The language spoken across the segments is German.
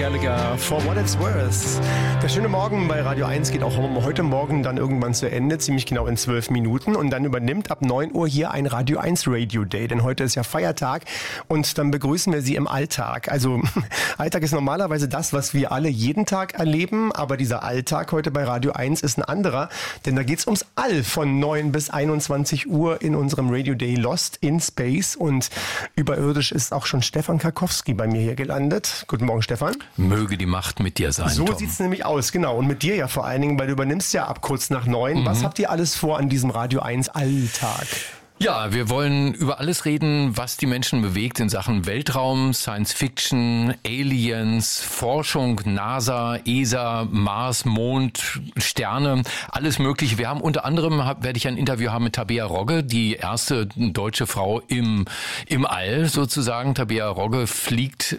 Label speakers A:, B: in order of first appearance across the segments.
A: Gallagher, For What It's Worth. Der schöne Morgen bei Radio 1 geht auch heute Morgen dann irgendwann zu Ende, ziemlich genau in 12 Minuten. Und dann übernimmt ab 9 Uhr hier ein Radio 1 Radio Day, denn heute ist ja Feiertag und dann begrüßen wir Sie im Alltag. Also Alltag ist normalerweise das, was wir alle jeden Tag erleben, aber dieser Alltag heute bei Radio 1 ist ein anderer, denn da geht's ums All von 9 bis 21 Uhr in unserem Radio Day Lost in Space und überirdisch ist auch schon Stefan Karkowski bei mir hier gelandet. Guten Morgen, Stefan.
B: Möge die Macht mit dir sein,
A: So
B: Tom.
A: sieht's nämlich aus, genau. Und mit dir ja vor allen Dingen, weil du übernimmst ja ab kurz nach 9. Was habt ihr alles vor an diesem Radio 1 Alltag?
B: Ja, wir wollen über alles reden, was die Menschen bewegt in Sachen Weltraum, Science Fiction, Aliens, Forschung, NASA, ESA, Mars, Mond, Sterne, alles Mögliche. Wir haben unter anderem, werde ich ein Interview haben mit Tabea Rogge, die erste deutsche Frau im All sozusagen. Tabea Rogge fliegt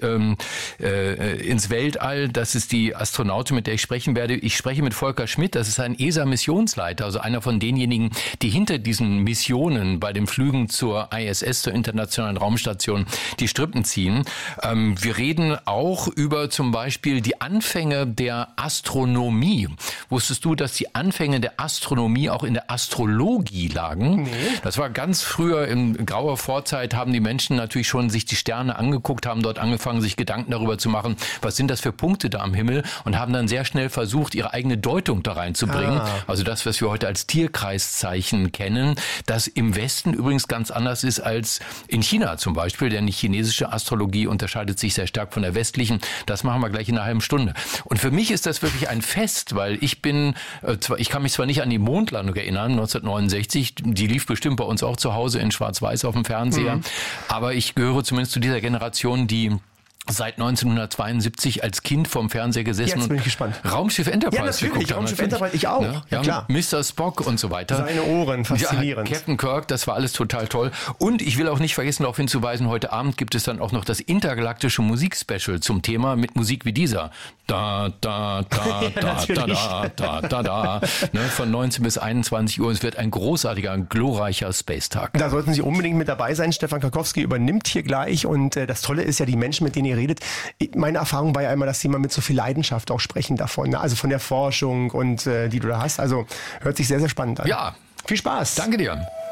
B: ins Weltall. Das ist die Astronautin, mit der ich sprechen werde. Ich spreche mit Volker Schmidt, das ist ein ESA-Missionsleiter, also einer von denjenigen, die hinter diesen Missionen bei den Flügen zur ISS, zur Internationalen Raumstation, die Strippen ziehen. Wir reden auch über zum Beispiel die Anfänge der Astronomie. Wusstest du, dass die Anfänge der Astronomie auch in der Astrologie lagen? Nee. Das war ganz früher, in grauer Vorzeit, haben die Menschen natürlich schon sich die Sterne angeguckt, haben dort angefangen, sich Gedanken darüber zu machen, was sind das für Punkte da am Himmel und haben dann sehr schnell versucht, ihre eigene Deutung da reinzubringen. Also das, was wir heute als Tierkreiszeichen kennen, das im Westen übrigens ganz anders ist als in China zum Beispiel, denn die chinesische Astrologie unterscheidet sich sehr stark von der westlichen. Das machen wir gleich in einer halben Stunde. Und für mich ist das wirklich ein Fest, weil ich kann mich zwar nicht an die Mondlandung erinnern, 1969, die lief bestimmt bei uns auch zu Hause in Schwarz-Weiß auf dem Fernseher, aber ich gehöre zumindest zu dieser Generation, die seit 1972 als Kind vorm Fernseher gesessen
A: Jetzt bin ich gespannt.
B: Raumschiff Enterprise.
A: Ja, natürlich. Raumschiff Enterprise, ich auch.
B: Ja,
A: klar.
B: Mr. Spock und so weiter.
A: Seine Ohren, faszinierend.
B: Ja, Captain Kirk, das war alles total toll. Und ich will auch nicht vergessen, darauf hinzuweisen, heute Abend gibt es dann auch noch das intergalaktische Musikspecial zum Thema mit Musik wie dieser. Da, da, da, da, da, da, da, da. Ne, von 19 bis 21 Uhr. Es wird ein großartiger, ein glorreicher Space-Tag.
A: Da sollten Sie unbedingt mit dabei sein. Stefan Karkowski übernimmt hier gleich. Und das Tolle ist ja, die Menschen, mit denen ihr redet, meine Erfahrung war ja immer, dass sie immer mit so viel Leidenschaft auch sprechen davon. Ne? Also von der Forschung und die du da hast. Also hört sich sehr, sehr spannend an.
B: Ja.
A: Viel Spaß.
B: Danke dir.